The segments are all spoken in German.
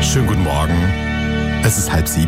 Schönen guten Morgen. Es ist 6:30.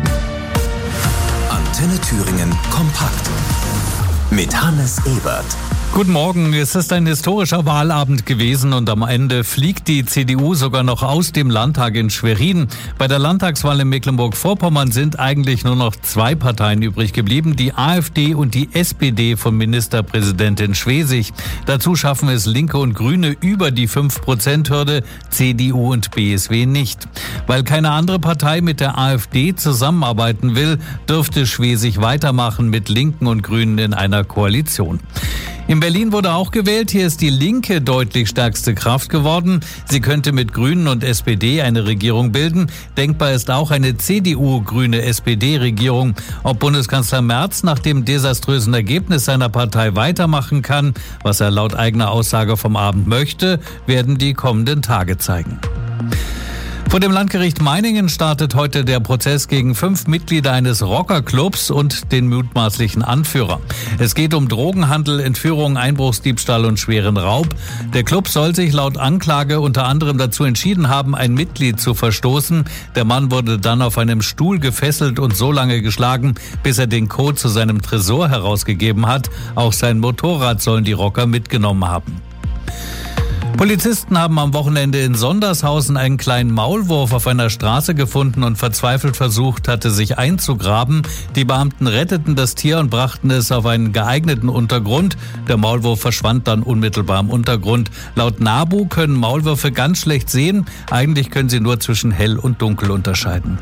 Antenne Thüringen kompakt mit Hannes Ebert. Guten Morgen, es ist ein historischer Wahlabend gewesen und am Ende fliegt die CDU sogar noch aus dem Landtag in Schwerin. Bei der Landtagswahl in Mecklenburg-Vorpommern sind eigentlich nur noch 2 Parteien übrig geblieben, die AfD und die SPD von Ministerpräsidentin Schwesig. Dazu schaffen es Linke und Grüne über die 5%-Hürde, CDU und BSW nicht. Weil keine andere Partei mit der AfD zusammenarbeiten will, dürfte Schwesig weitermachen mit Linken und Grünen in einer Koalition. In Berlin wurde auch gewählt. Hier ist die Linke deutlich stärkste Kraft geworden. Sie könnte mit Grünen und SPD eine Regierung bilden. Denkbar ist auch eine CDU-Grüne-SPD-Regierung. Ob Bundeskanzler Merz nach dem desaströsen Ergebnis seiner Partei weitermachen kann, was er laut eigener Aussage vom Abend möchte, werden die kommenden Tage zeigen. Vor dem Landgericht Meiningen startet heute der Prozess gegen 5 Mitglieder eines Rockerclubs und den mutmaßlichen Anführer. Es geht um Drogenhandel, Entführung, Einbruchsdiebstahl und schweren Raub. Der Club soll sich laut Anklage unter anderem dazu entschieden haben, ein Mitglied zu verstoßen. Der Mann wurde dann auf einem Stuhl gefesselt und so lange geschlagen, bis er den Code zu seinem Tresor herausgegeben hat. Auch sein Motorrad sollen die Rocker mitgenommen haben. Polizisten haben am Wochenende in Sondershausen einen kleinen Maulwurf auf einer Straße gefunden und verzweifelt versucht hatte, sich einzugraben. Die Beamten retteten das Tier und brachten es auf einen geeigneten Untergrund. Der Maulwurf verschwand dann unmittelbar im Untergrund. Laut NABU können Maulwürfe ganz schlecht sehen. Eigentlich können sie nur zwischen hell und dunkel unterscheiden.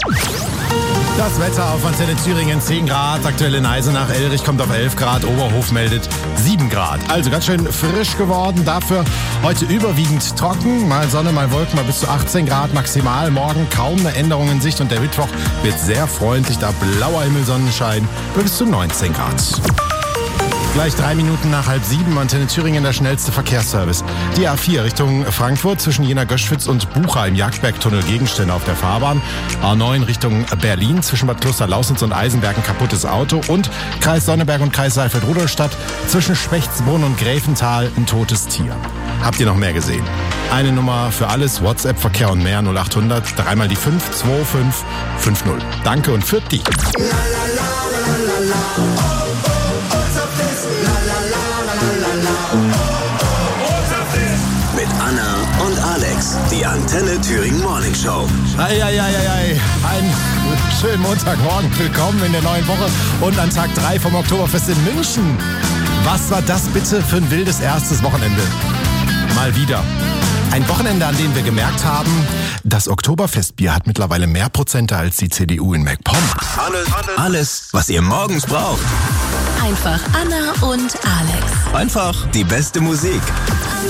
Das Wetter auf Antenne Thüringen 10 Grad, aktuell in Eisenach. Elrich kommt auf 11 Grad, Oberhof meldet 7 Grad. Also ganz schön frisch geworden, dafür heute überwiegend trocken. Mal Sonne, mal Wolken, mal bis zu 18 Grad maximal. Morgen kaum eine Änderung in Sicht und der Mittwoch wird sehr freundlich, da blauer Himmel, Sonnenschein bis zu 19 Grad. Gleich 3 Minuten nach 6:30, Antenne Thüringen, der schnellste Verkehrsservice. Die A4 Richtung Frankfurt zwischen Jena-Göschwitz und Bucha im Jagdbergtunnel Gegenstände auf der Fahrbahn. A9 Richtung Berlin zwischen Bad Kloster-Lausitz und Eisenberg ein kaputtes Auto. Und Kreis Sonneberg und Kreis Saalfeld-Rudolstadt zwischen Spechtsbrunn und Gräfenthal ein totes Tier. Habt ihr noch mehr gesehen? Eine Nummer für alles, WhatsApp-Verkehr und mehr 0800 3 die 5 2550. Danke und für die. Mit Anna und Alex, die Antenne Thüringen Morning Show. Einen schönen Montagmorgen. Willkommen in der neuen Woche und an Tag 3 vom Oktoberfest in München. Was war das bitte für ein wildes erstes Wochenende? Mal wieder. Ein Wochenende, an dem wir gemerkt haben, das Oktoberfestbier hat mittlerweile mehr Prozente als die CDU in MacPom. Alles, was ihr morgens braucht. Einfach Anna und Alex. Einfach die beste Musik.